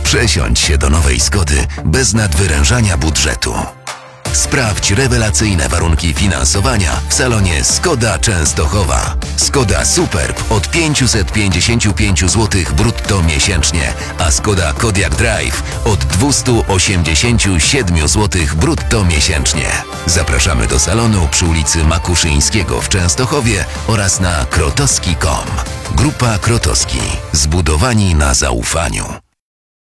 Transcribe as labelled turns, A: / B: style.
A: Przesiądź się do nowej Skody bez nadwyrężania budżetu. Sprawdź rewelacyjne warunki finansowania w salonie Skoda Częstochowa. Skoda Superb od 555 zł brutto miesięcznie, a Skoda Kodiaq Drive od 287 zł brutto miesięcznie. Zapraszamy do salonu przy ulicy Makuszyńskiego w Częstochowie oraz na krotowski.com. Grupa Krotowski. Zbudowani na zaufaniu.